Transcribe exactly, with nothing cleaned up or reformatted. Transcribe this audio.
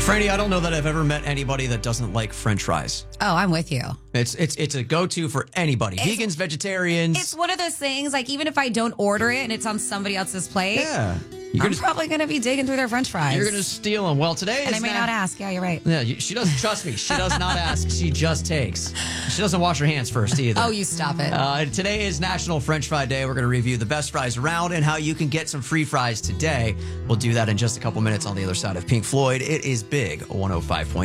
Franny, I don't know that I've ever met anybody that doesn't like French fries. Oh, I'm with you. It's it's it's a go-to for anybody. It's, Vegans, vegetarians. It's one of those things, like, even if I don't order it and it's on somebody else's plate, yeah. You're I'm gonna, probably going to be digging through their French fries. You're going to steal them. Well, today and is... And I may na- not ask. Yeah, you're right. Yeah, you, she doesn't... Trust me. She does not ask. She just takes. She doesn't wash her hands first either. Oh, you stop it. Uh, today is National French Fry Day. We're going to review the best fries around and how you can get some free fries today. We'll do that in just a couple minutes on the other side of Pink Floyd. It is Big one oh five point